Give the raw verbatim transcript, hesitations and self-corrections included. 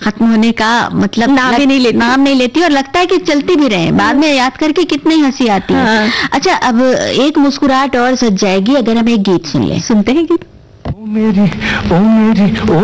खत्म होने का मतलब नाम ही नहीं लेती, नाम नहीं लेती और लगता है कि चलती भी रहे, बाद में याद करके कितनी हंसी आती है। हाँ। अच्छा, अब एक मुस्कुराहट और सज जाएगी अगर हम एक गीत सुन ले। सुनते हैं गीत। ओ मेरी ओ मेरी ओ